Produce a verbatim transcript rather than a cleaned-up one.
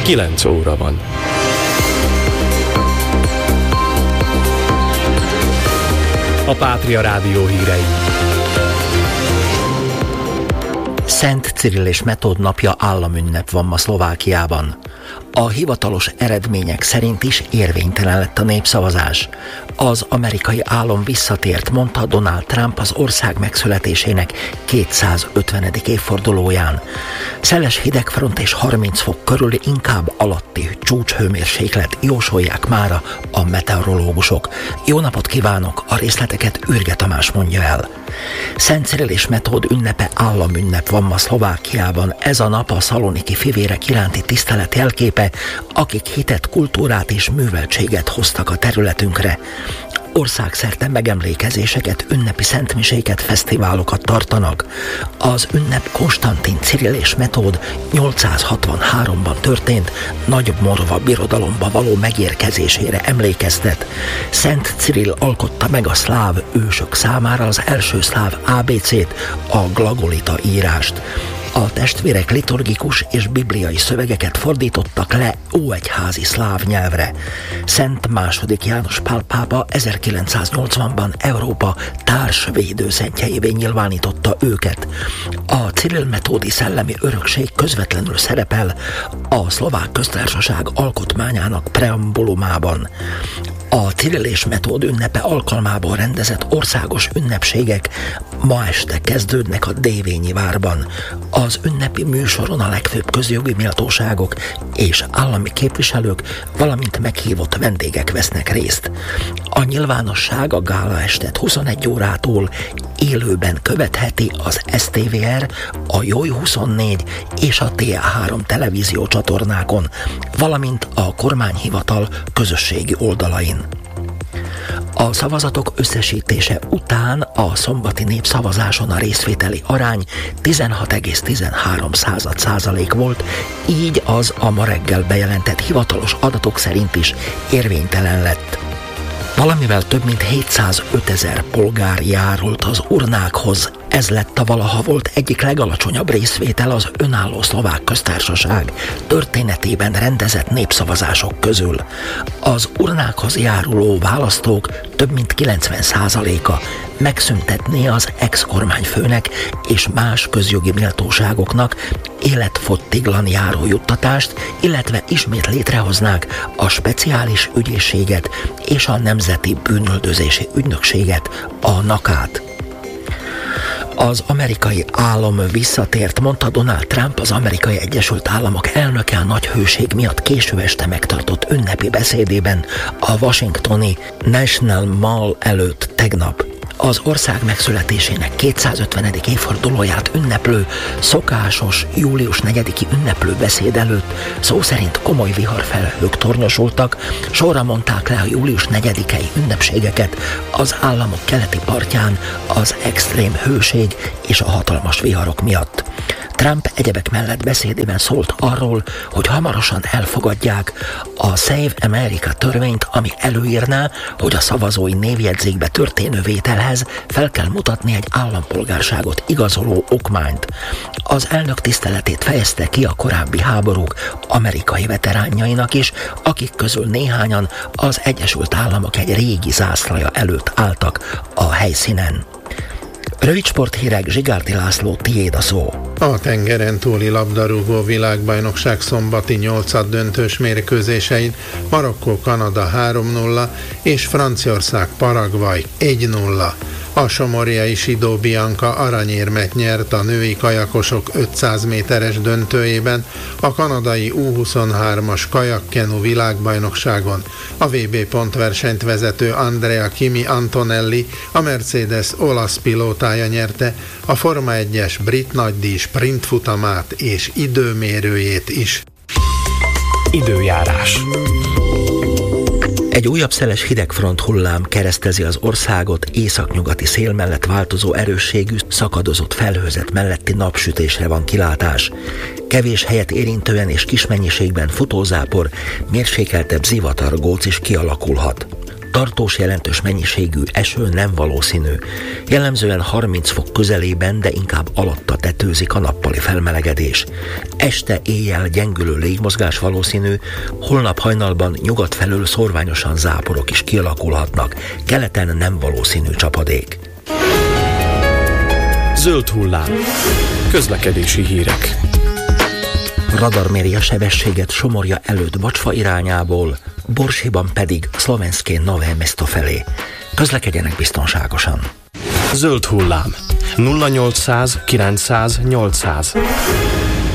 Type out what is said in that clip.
kilenc óra van. A Pátria Rádió hírei. Szent Cirill és Metód napja államünnep van ma Szlovákiában. A hivatalos eredmények szerint is érvénytelen lett a népszavazás. Az amerikai állam visszatért, mondta Donald Trump az ország megszületésének kétszázötvenedik évfordulóján. Szeles hidegfront és harminc fok körüli, inkább alatti csúcshőmérséklet jósolják mára a meteorológusok. Jó napot kívánok, a részleteket Ürge Tamás mondja el. Szent Cirill és Metód ünnepe államünnep van ma Szlovákiában. Ez a nap a szaloniki fivérek iránti tisztelet jelképe, akik hitet, kultúrát és műveltséget hoztak a területünkre. Országszerte megemlékezéseket, ünnepi szentmiséket, fesztiválokat tartanak. Az ünnep Konstantin Cirill és Metód nyolcszázhatvanháromban történt nagyobb morva birodalomba való megérkezésére emlékeztet. Szent Cirill alkotta meg a szláv ősök számára az első szláv á bé cét, a glagolita írást. A testvérek liturgikus és bibliai szövegeket fordítottak le óegyházi szláv nyelvre. Szent második János Pál pápa ezerkilencszáznyolcvanban Európa társvédőszentjeivé nyilvánította őket. A Cirill-metódi szellemi örökség közvetlenül szerepel a Szlovák Köztársaság alkotmányának preambulumában. A Cirill és Metód ünnepe alkalmából rendezett országos ünnepségek ma este kezdődnek a Dévényi várban. Az ünnepi műsoron a legfőbb közjogi méltóságok és állami képviselők, valamint meghívott vendégek vesznek részt. A nyilvánosság a gálaestet huszonegy órától élőben követheti az es té vé er, a Jój huszonnégy és a té á három televízió csatornákon, valamint a kormányhivatal közösségi oldalain. A szavazatok összesítése után a szombati népszavazáson a részvételi arány tizenhat egész tizenhárom százalék volt, így az a ma reggel bejelentett hivatalos adatok szerint is érvénytelen lett. Valamivel több mint hétszázötezer polgár járult az urnákhoz. Ez lett a valaha volt egyik legalacsonyabb részvétel az önálló Szlovák Köztársaság történetében rendezett népszavazások közül. Az urnákhoz járuló választók több mint kilencven százaléka megszüntetné az ex-kormányfőnek és más közjogi méltóságoknak életfogytiglan járó juttatást, illetve ismét létrehoznák a speciális ügyészséget és a Nemzeti Bűnüldözési Ügynökséget, a nakát. Az amerikai állam visszatért, mondta Donald Trump, az Amerikai Egyesült Államok elnöke a nagy hőség miatt késő este megtartott ünnepi beszédében a washingtoni National Mall előtt tegnap. Az ország megszületésének kétszázötvenedik évfordulóját ünneplő, szokásos július negyediki ünneplő beszéd előtt szó szerint komoly viharfelhők tornyosultak, sorra mondták le a július negyedikei ünnepségeket az államok keleti partján az extrém hőség és a hatalmas viharok miatt. Trump egyebek mellett beszédében szólt arról, hogy hamarosan elfogadják a Save America törvényt, ami előírná, hogy a szavazói névjegyzékbe történő vételhez fel kell mutatni egy állampolgárságot igazoló okmányt. Az elnök tiszteletét fejezte ki a korábbi háborúk amerikai veteránjainak is, akik közül néhányan az Egyesült Államok egy régi zászlaja előtt álltak a helyszínen. Rövid sporthírek, Zsigárdi László, tiéd a szó. A tengeren túli labdarúgó világbajnokság szombati nyolcad döntős mérkőzésein Marokkó Kanada három nulla és Franciaország Paraguay egy nulla. A somorjai Sidó Bianca aranyérmet nyert a női kajakosok ötszáz méteres döntőjében a kanadai U huszonhármas kajakkenu világbajnokságon. A vé bé pontversenyt vezető Andrea Kimi Antonelli, a Mercedes olasz pilótája nyerte a Forma egyes brit nagydíj sprintfutamát és időmérőjét is. Időjárás. Egy újabb szeles hidegfront hullám keresztezi az országot, északnyugati szél mellett változó erősségű, szakadozott felhőzet melletti napsütésre van kilátás. Kevés helyet érintően és kis mennyiségben futózápor, mérsékeltebb zivatargóc is kialakulhat. Tartós jelentős mennyiségű eső nem valószínű. Jellemzően harminc fok közelében, de inkább alatta tetőzik a nappali felmelegedés. Este éjjel gyengülő légmozgás valószínű, holnap hajnalban nyugat felől szórványosan záporok is kialakulhatnak, keleten nem valószínű csapadék. Zöld hullám. Közlekedési hírek. Radar méri a sebességet Somorja előtt Bacsfa irányából, Borsiban pedig Szlovenskén Nové Mesto felé. Közlekedjenek biztonságosan. Zöld hullám. nulla nyolcszáz kilencszáz nyolcszáz.